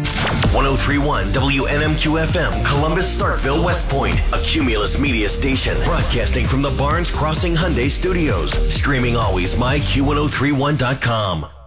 1031 WNMQ FM, Columbus, Starkville, West Point, a Cumulus Media station, broadcasting from the Barnes Crossing Hyundai Studios, streaming always myQ1031.com.